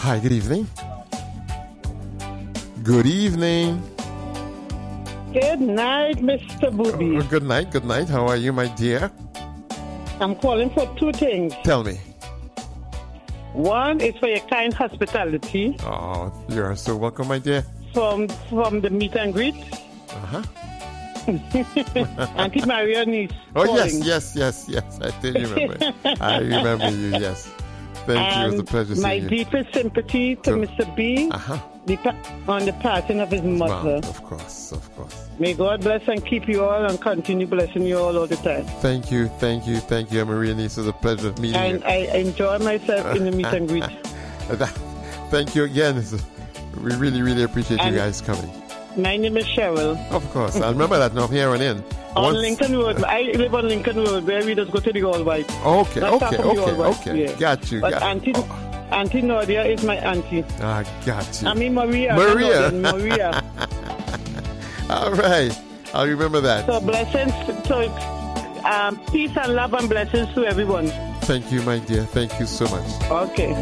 Hi, good evening. Good evening. Good night, Mr. Booby. Good night, good night. How are you, my dear? I'm calling for two things. Tell me. One is for your kind hospitality Oh, you are so welcome, my dear. from the meet and greet. Uh-huh. Auntie Maria niece. Oh, calling. yes. I did remember. I remember you, yes. Thank you. It was a pleasure My seeing you. deepest sympathy to Mr. B Uh-huh. on the passing of his mother. Wow, of course. May God bless and keep you all and continue blessing you all the time. Thank you, Maria Niece. It was a pleasure meeting And you. I enjoy myself in the meet and greet. Thank you again. We really, really appreciate you And- guys coming. My name is Cheryl. Of course. I remember that now from here on in. On Once- Lincoln Road. I live on Lincoln Road where we just go to the All White. Okay. Not far from the All White, yeah. Got you. But got Auntie Nadia is my auntie. I got you. I mean Maria. Maria. not Nadia, Maria. All right. I'll remember that. So blessings, peace and love and blessings to everyone. Thank you, my dear. Thank you so much. Okay.